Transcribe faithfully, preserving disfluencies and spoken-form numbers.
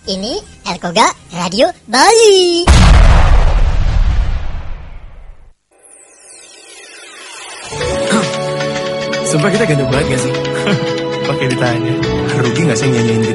Ini Elkoga Radio Bali. Sumpah kita ganteng banget gak sih? Pakai ditanya, rugi gak sih nyanyiin gitu?